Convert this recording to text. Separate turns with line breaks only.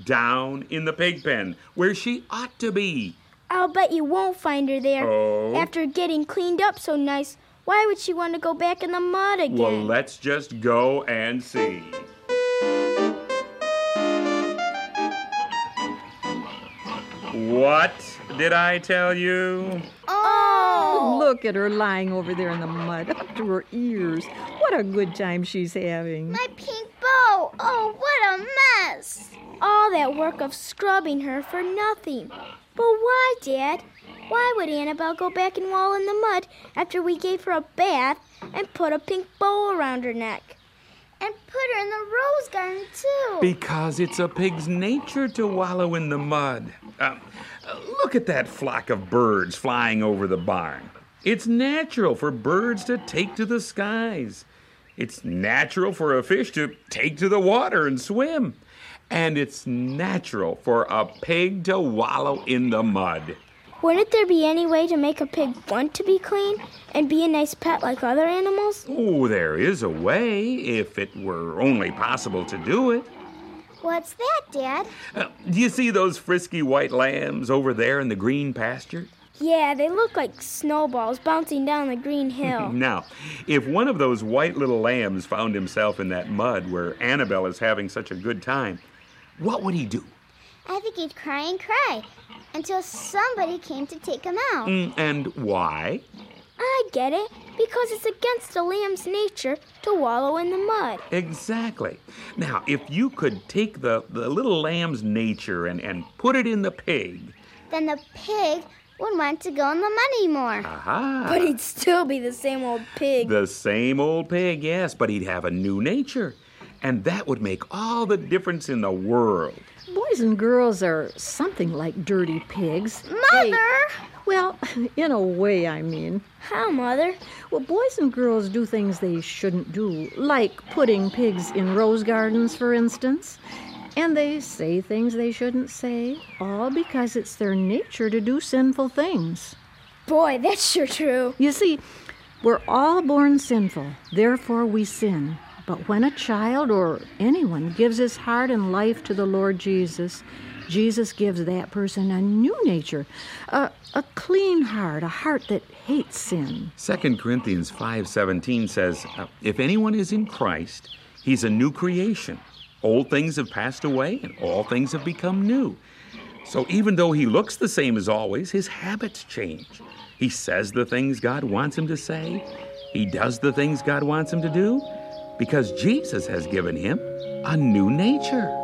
Down in the pig pen, where she ought to be.
I'll bet you won't find her there.
Oh?
After getting cleaned up so nice, why would she want to go back in the mud again?
Well, let's just go and see. What did I tell you?
Oh!
Look at her lying over there in the mud, up to her ears. What a good time she's having.
My pink bow! Oh, what a mess!
All that work of scrubbing her for nothing. But why, Dad? Why would Annabelle go back and wallow in the mud after we gave her a bath and put a pink bow around her neck?
And put her in the rose garden, too.
Because it's a pig's nature to wallow in the mud. Look at that flock of birds flying over the barn. It's natural for birds to take to the skies. It's natural for a fish to take to the water and swim. And it's natural for a pig to wallow in the mud.
Wouldn't there be any way to make a pig want to be clean and be a nice pet like other animals?
Oh, there is a way, if it were only possible to do it.
What's that, Dad?
Do you see those frisky white lambs over there in the green pasture?
Yeah, they look like snowballs bouncing down the green hill.
Now, if one of those white little lambs found himself in that mud where Annabelle is having such a good time, what would he do?
I think he'd cry and cry until somebody came to take him out.
And why?
I get it. Because it's against a lamb's nature to wallow in the mud.
Exactly. Now, if you could take the little lamb's nature and put it in the pig...
Then the pig wouldn't want to go in the mud anymore.
Aha.
But he'd still be the same old pig.
The same old pig, yes, but he'd have a new nature. And that would make all the difference in the world.
Boys and girls are something like dirty pigs.
Mother!
Well, in a way, I mean.
How, Mother?
Well, boys and girls do things they shouldn't do, like putting pigs in rose gardens, for instance. And they say things they shouldn't say, all because it's their nature to do sinful things.
Boy, that's sure true.
You see, we're all born sinful, therefore we sin. But when a child or anyone gives his heart and life to the Lord Jesus, Jesus gives that person a new nature, a clean heart, a heart that hates sin.
2 Corinthians 5:17 says, if anyone is in Christ, he's a new creation. Old things have passed away and all things have become new. So even though he looks the same as always, his habits change. He says the things God wants him to say. He does the things God wants him to do because Jesus has given him a new nature.